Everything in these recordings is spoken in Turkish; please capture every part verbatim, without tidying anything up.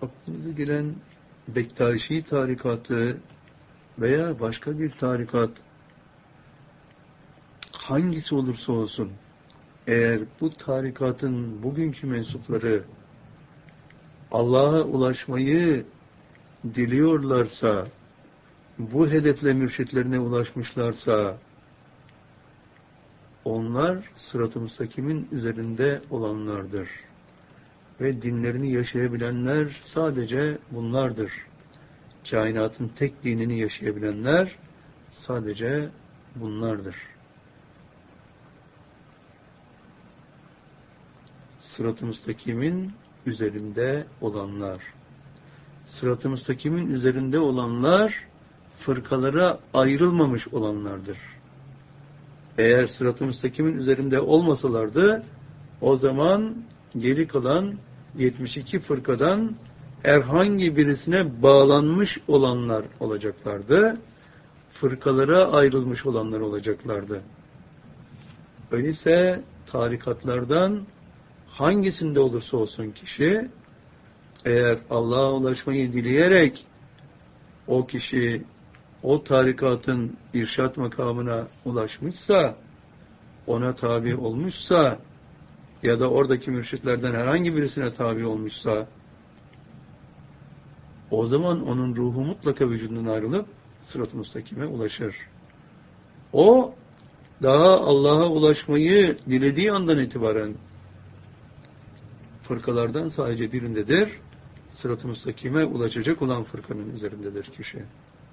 aklınıza gelen Bektaşi tarikatı veya başka bir tarikat hangisi olursa olsun, eğer bu tarikatın bugünkü mensupları Allah'a ulaşmayı diliyorlarsa, bu hedefle mürşitlerine ulaşmışlarsa, onlar sırat-ı müstakimin üzerinde olanlardır. Ve dinlerini yaşayabilenler sadece bunlardır. Kainatın tek dinini yaşayabilenler sadece bunlardır. Sırat-ı müstakimin üzerinde olanlar. Sırat-ı müstakimin üzerinde olanlar fırkalara ayrılmamış olanlardır. Eğer sırat-ı müstakimin üzerinde olmasalardı, o zaman geri kalan yetmiş iki fırkadan herhangi birisine bağlanmış olanlar olacaklardı. Fırkalara ayrılmış olanlar olacaklardı. Öyleyse tarikatlardan hangisinde olursa olsun kişi, eğer Allah'a ulaşmayı dileyerek o kişi o tarikatın irşat makamına ulaşmışsa, ona tabi olmuşsa ya da oradaki mürşitlerden herhangi birisine tabi olmuşsa, o zaman onun ruhu mutlaka vücudundan ayrılıp sırat-ı müstakime ulaşır. O daha Allah'a ulaşmayı dilediği andan itibaren fırkalardan sadece birindedir. Sırat-ı müstakime ulaşacak olan fırkanın üzerindedir kişi.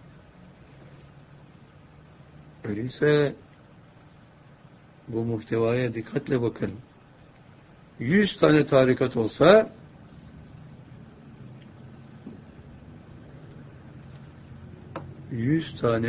Öyleyse bu muhtevaya dikkatle bakın. Yüz tane tarikat olsa yüz tane